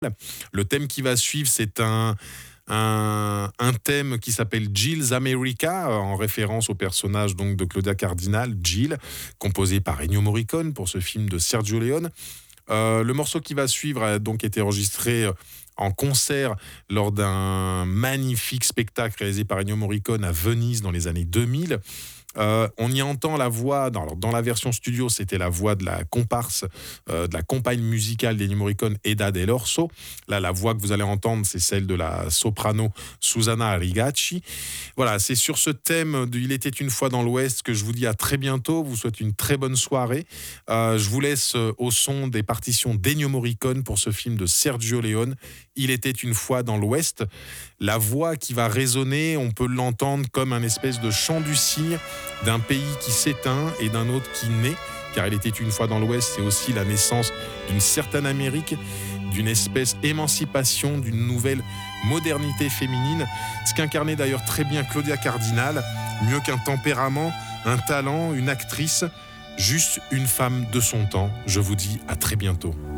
Le thème qui va suivre, c'est un thème qui s'appelle Jill's America, en référence au personnage donc de Claudia Cardinal, Jill, composé par Ennio Morricone pour ce film de Sergio Leone. Le morceau qui va suivre a donc été enregistré en concert lors d'un magnifique spectacle réalisé par Ennio Morricone à Venise dans les années 2000. On y entend la voix, dans la version studio, c'était la voix de la comparse, de la compagne musicale d'Ennio Morricone, Eda Del Orso. Là, la voix que vous allez entendre, c'est celle de la soprano Susanna Rigacci. Voilà, c'est sur ce thème de Il était une fois dans l'Ouest que je vous dis à très bientôt. Vous souhaite une très bonne soirée. Je vous laisse au son des partitions d'Ennio Morricone pour ce film de Sergio Leone, Il était une fois dans l'Ouest. La voix qui va résonner, on peut l'entendre comme un espèce de chant du cygne d'un pays qui s'éteint et d'un autre qui naît, car il était une fois dans l'Ouest, c'est aussi la naissance d'une certaine Amérique, d'une espèce émancipation, d'une nouvelle modernité féminine, ce qu'incarnait d'ailleurs très bien Claudia Cardinal, mieux qu'un tempérament, un talent, une actrice, juste une femme de son temps. Je vous dis à très bientôt.